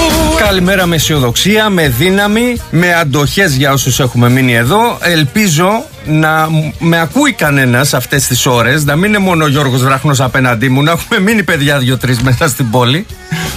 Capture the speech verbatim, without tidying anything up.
Καλημέρα με αισιοδοξία, με δύναμη, με αντοχές για όσους έχουμε μείνει εδώ. Ελπίζω να με ακούει κανένας αυτές τις ώρες, να μην είναι μόνο ο Γιώργος Βράχνος απέναντί μου, να έχουμε μείνει παιδιά δύο-τρεις μέσα στην πόλη.